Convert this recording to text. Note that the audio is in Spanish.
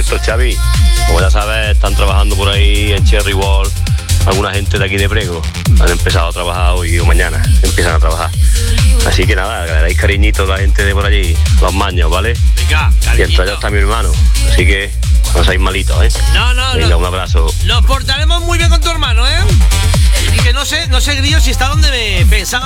cierto, Xavi, como ya sabes, están trabajando por ahí en Cherry Wall alguna gente de aquí de Prego. Han empezado a trabajar hoy o mañana, empiezan a trabajar. Así que nada, que le dais cariñitos a la gente de por allí, los maños, ¿vale? Venga, y entre ellos está mi hermano, así que no seáis malitos, ¿eh? No, venga, un abrazo. Nos portaremos muy bien con tu hermano, ¿eh? Y que no sé, Grillo, si está donde me pensaba.